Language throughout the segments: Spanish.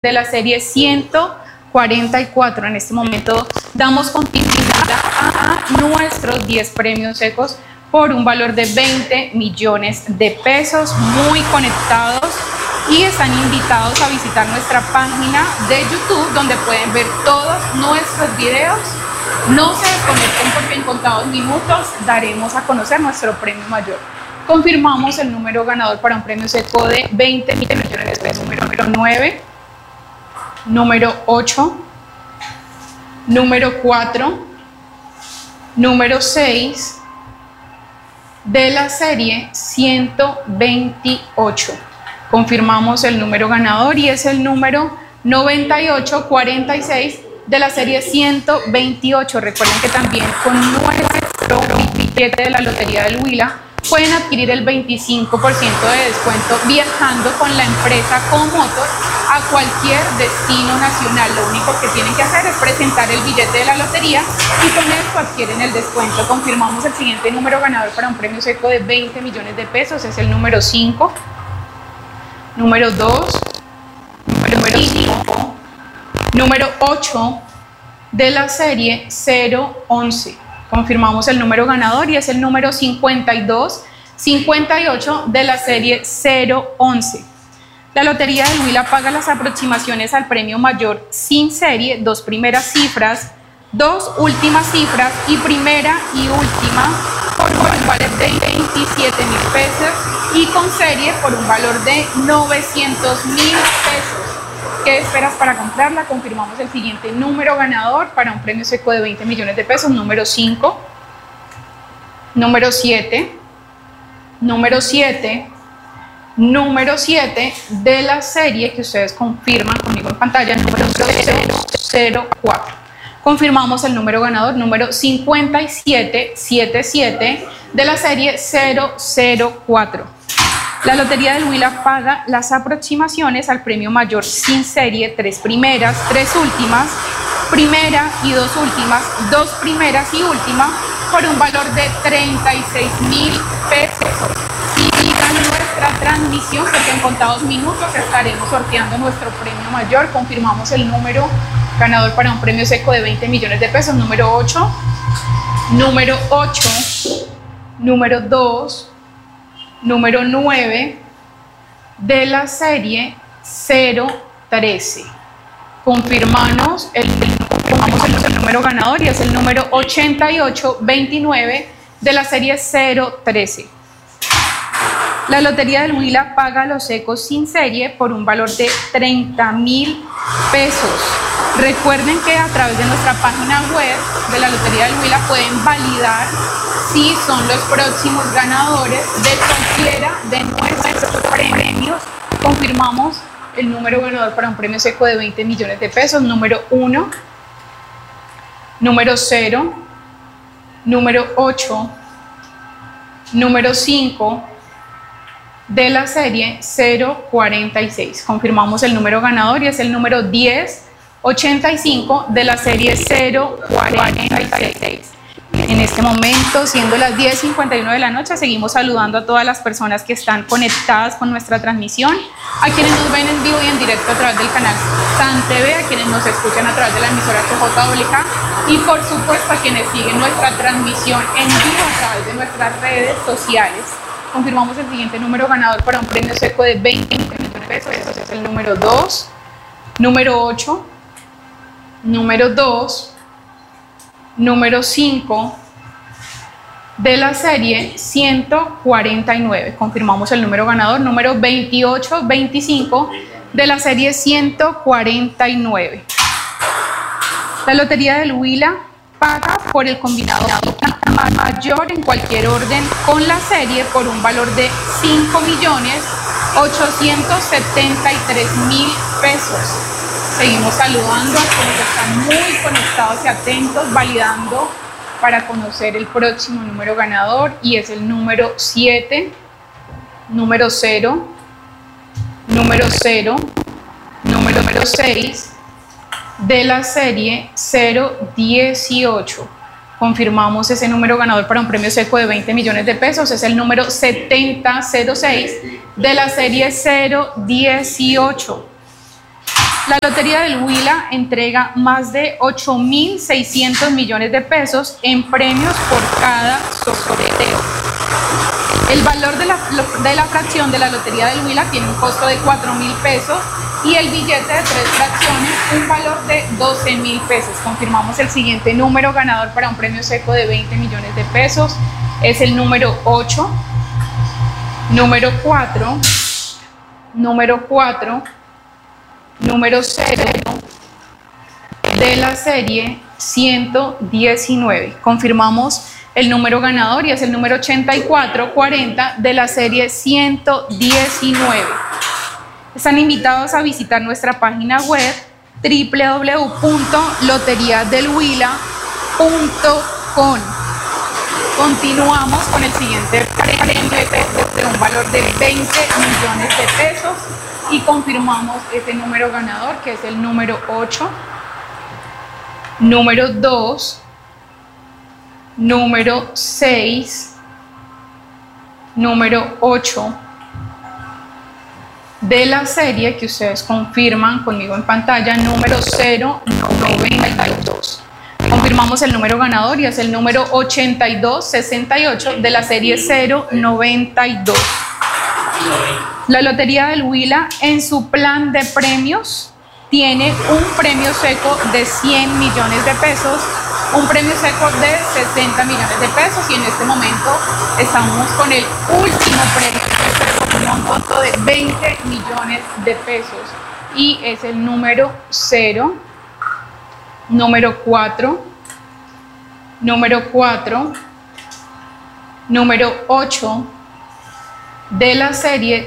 de la serie 144. En este momento damos continuidad a nuestros 10 premios secos por un valor de 20 millones de pesos, muy conectados, y están invitados a visitar nuestra página de YouTube, donde pueden ver todos nuestros videos. No se desconecten porque en contados minutos daremos a conocer nuestro premio mayor. Confirmamos el número ganador para un premio seco de 20 millones de pesos. Número 9, número 8, número 4, número 6 de la serie 128. Confirmamos el número ganador y es el número 9846 de la serie 128. Recuerden que también con nuestro billete de la Lotería del Huila pueden adquirir el 25% de descuento viajando con la empresa Comotor a cualquier destino nacional. Lo único que tienen que hacer es presentar el billete de la lotería y con esto adquieren el descuento. Confirmamos el siguiente número ganador para un premio seco de 20 millones de pesos. Es el número 5, número 2, número 5, número 8 de la serie 011. Confirmamos el número ganador y es el número 5258 de la serie 011. La Lotería del Huila paga las aproximaciones al premio mayor sin serie, 2 primeras cifras, 2 últimas cifras y primera y última por un valor de 27.000 pesos y con serie por un valor de 900.000 pesos. ¿Qué esperas para comprarla? Confirmamos el siguiente número ganador para un premio seco de 20 millones de pesos. Número 5, número 7, número 7, número 7 de la serie que ustedes confirman conmigo en pantalla, número 004. Confirmamos el número ganador, número 5777 de la serie 004. La Lotería del Huila paga las aproximaciones al premio mayor sin serie, 3 primeras, 3 últimas, primera y 2 últimas, 2 primeras y última, por un valor de 36.000 pesos. Sigan nuestra transmisión porque en contados minutos estaremos sorteando nuestro premio mayor. Confirmamos el número ganador para un premio seco de 20 millones de pesos. Número 8, número 8, número 2, número 9 de la serie 013. Confirmamos el número ganador y es el número 8829 de la serie 013. La Lotería del Huila paga los secos sin serie por un valor de 30.000 pesos. Recuerden que a través de nuestra página web de la Lotería del Huila pueden validar si son los próximos ganadores de cualquiera de nuestros premios. Confirmamos el número ganador para un premio seco de 20 millones de pesos. Número 1, número 0, número 8, número 5 de la serie 046. Confirmamos el número ganador y es el número 1085 de la serie 046. En este momento, siendo las 10:59 de la noche, seguimos saludando a todas las personas que están conectadas con nuestra transmisión, a quienes nos ven en vivo y en directo a través del canal SAN TV, a quienes nos escuchan a través de la emisora HJWK y por supuesto a quienes siguen nuestra transmisión en vivo a través de nuestras redes sociales. Confirmamos el siguiente número ganador para un premio seco de 20 millones de pesos. Este es el número 2, número 8, número 2, número 5 de la serie 149. Confirmamos el número ganador, número 2825 de la serie 149. La Lotería del Huila paga por el combinado mayor en cualquier orden con la serie por un valor de 5.873.000 pesos. Seguimos saludando a quienes están muy conectados y atentos, validando para conocer el próximo número ganador y es el número 7, número 0, número 0, número 6 de la serie 018. Confirmamos ese número ganador para un premio seco de 20 millones de pesos. Es el número 7006 de la serie 018. La Lotería del Huila entrega más de 8.600 millones de pesos en premios por cada sorteo. El valor de la fracción de la Lotería del Huila tiene un costo de 4.000 pesos y el billete de 3 fracciones un valor de 12.000 pesos. Confirmamos el siguiente número ganador para un premio seco de 20 millones de pesos. Es el número 8, número 4, número 4, número 0 de la serie 119. Confirmamos el número ganador y es el número 8440 de la serie 119. Están invitados a visitar nuestra página web www.loteriadelhuila.com. Continuamos con el siguiente premio de un valor de 20 millones de pesos y confirmamos este número ganador, que es el número 8, número 2, número 6, número 8 de la serie que ustedes confirman conmigo en pantalla, número 092. Confirmamos el número ganador y es el número 8268 de la serie 092. La Lotería del Huila en su plan de premios tiene un premio seco de 100 millones de pesos, un premio seco de 60 millones de pesos y en este momento estamos con el último premio seco con un monto de 20 millones de pesos y es el número 0, número 4, número 4, número 8 de la serie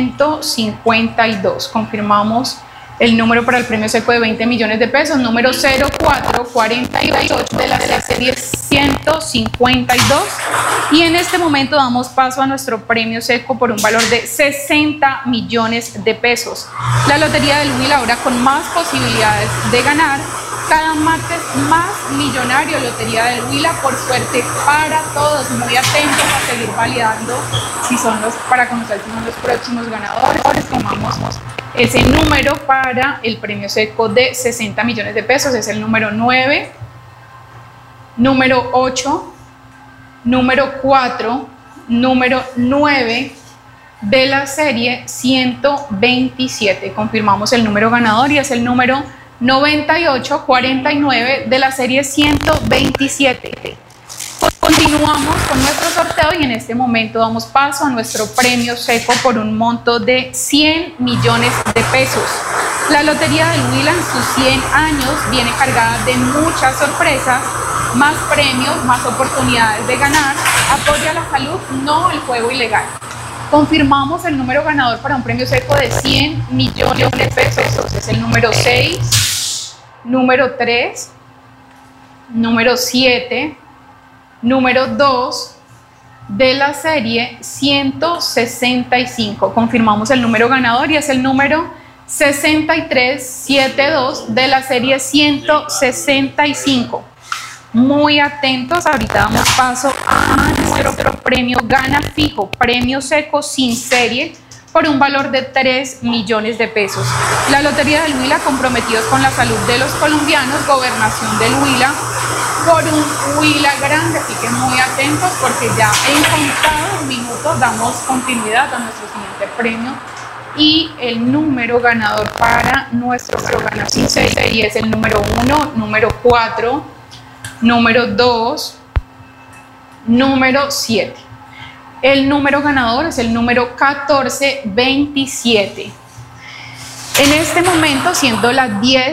152. Confirmamos el número para el premio seco de 20 millones de pesos, número 0448 de la serie 152. Y en este momento damos paso a nuestro premio seco por un valor de 60 millones de pesos. La Lotería del Huila ahora con más posibilidades de ganar. Cada martes más millonario, Lotería del Huila, por suerte para todos. Muy atentos a seguir validando para conocer si son los próximos ganadores. Tomamos ese número para el premio seco de 60 millones de pesos. Es el número 9, número 8, número 4, número 9 de la serie 127. Confirmamos el número ganador y es el número 9849 de la serie 127. Continuamos con nuestro sorteo y en este momento damos paso a nuestro premio seco por un monto de 100 millones de pesos. La Lotería del Huila en sus 100 años viene cargada de muchas sorpresas, más premios, más oportunidades de ganar. Apoya la salud, no el juego ilegal. Confirmamos el número ganador para un premio seco de 100 millones de pesos. Es el número 6, número 3, número 7, número 2 de la serie 165. Confirmamos el número ganador y es el número 6372 de la serie 165. Muy atentos, ahorita damos paso a nuestro premio Gana Fijo, premio seco sin serie por un valor de 3 millones de pesos. La Lotería del Huila, comprometidos con la salud de los colombianos, Gobernación del Huila, por un Huila grande, así que muy atentos porque ya en contados minutos damos continuidad a nuestro siguiente premio y el número ganador para nuestro Gana sin serie es el número 1, número 4, número 2, número 7. El número ganador es el número 1427. En este momento, siendo las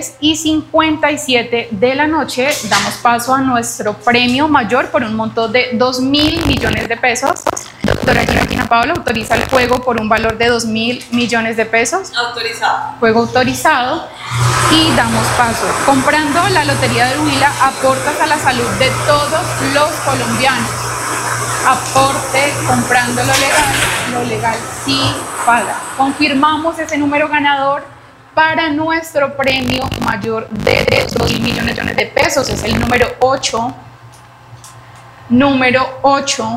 10:57 de la noche, damos paso a nuestro premio mayor por un monto de 2.000 millones de pesos. Doctora Gina Paola, autoriza el juego por un valor de 2.000 millones de pesos. Autorizado. Juego autorizado. Y damos paso. Comprando la Lotería del Huila, aportas a la salud de todos los colombianos. Aporte, comprando lo legal sí paga. Confirmamos ese número ganador para nuestro premio mayor de 2.000 millones de pesos. Es el número 8, número 8,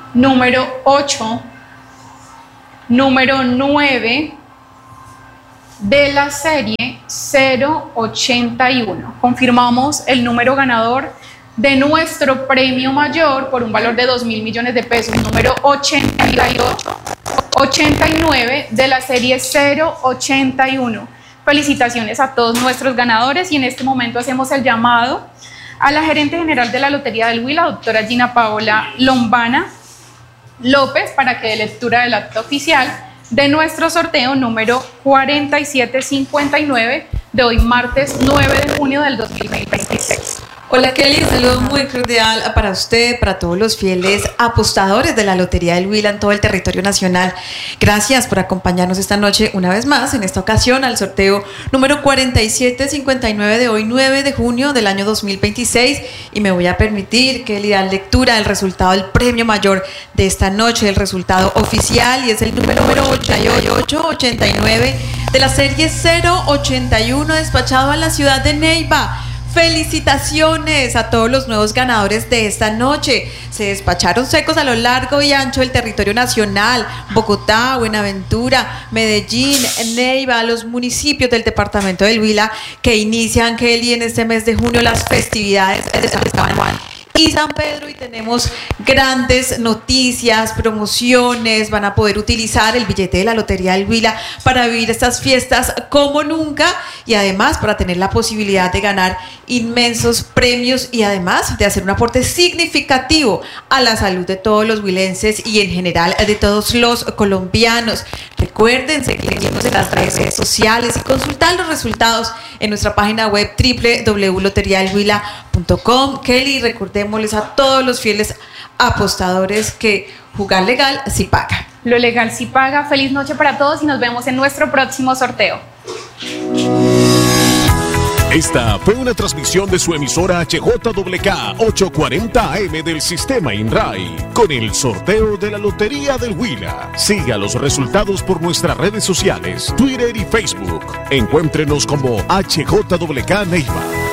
número 8, número 9, de la serie 081. Confirmamos el número ganador de nuestro premio mayor por un valor de 2.000 millones de pesos, número 89 de la serie 081. Felicitaciones a todos nuestros ganadores y en este momento hacemos el llamado a la gerente general de la Lotería del Huila, doctora Gina Paola Lombana López, para que dé lectura del acto oficial de nuestro sorteo número 4759 de hoy martes 9 de junio del 2026. Hola Kelly, un saludo muy cordial para usted, para todos los fieles apostadores de la Lotería del Huila en todo el territorio nacional. Gracias por acompañarnos esta noche una vez más, en esta ocasión al sorteo número 4759 de hoy 9 de junio del año 2026, y me voy a permitir, Kelly, dar lectura del resultado del premio mayor de esta noche, el resultado oficial, y es el número 8889 de la serie 081 despachado a la ciudad de Neiva. Felicitaciones a todos los nuevos ganadores de esta noche. Se despacharon secos a lo largo y ancho del territorio nacional: Bogotá, Buenaventura, Medellín, Neiva, los municipios del departamento del Huila que inician, Kelly, en este mes de junio las festividades de San Juan y San Pedro, y tenemos grandes noticias, promociones. Van a poder utilizar el billete de la Lotería del Huila para vivir estas fiestas como nunca, y además para tener la posibilidad de ganar inmensos premios y además de hacer un aporte significativo a la salud de todos los huilenses y en general de todos los colombianos. Recuerden seguirnos en las redes sociales y consultar los resultados en nuestra página web www.loteriadelhuila.com. Kelly, recordémosles a todos los fieles apostadores que jugar legal sí paga. Lo legal sí paga. Feliz noche para todos y nos vemos en nuestro próximo sorteo. Esta fue una transmisión de su emisora HJWK 840 AM del sistema INRAI con el sorteo de la Lotería del Huila. Siga los resultados por nuestras redes sociales, Twitter y Facebook. Encuéntrenos como HJWK Neiva.